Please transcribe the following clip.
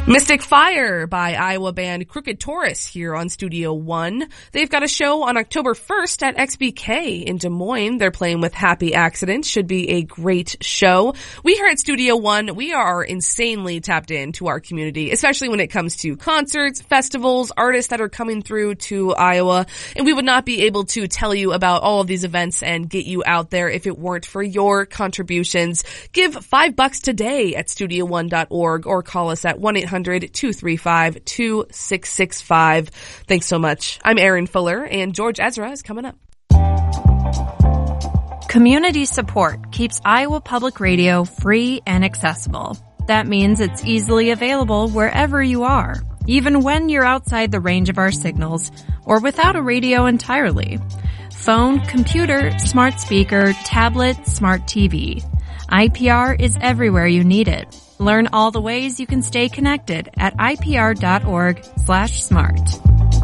Mystic Fire by Iowa band Crooked Taurus here on Studio One. They've got a show on October 1st at XBK in Des Moines. They're playing with Happy Accident. Should be a great show. We here at Studio One, we are insanely tapped into our community, especially when it comes to concerts, festivals, artists that are coming through to Iowa. And we would not be able to tell you about all of these events and get you out there if it weren't for your contributions. Give $5 today at studioone.org or call us at 1-800-235-2665. Thanks so much. I'm Erin Fuller, and George Ezra is coming up. Community support keeps Iowa Public Radio free and accessible. That means it's easily available wherever you are, even when you're outside the range of our signals or without a radio entirely. Phone, computer, smart speaker, tablet, smart TV. IPR is everywhere you need it. Learn all the ways you can stay connected at ipr.org/smart.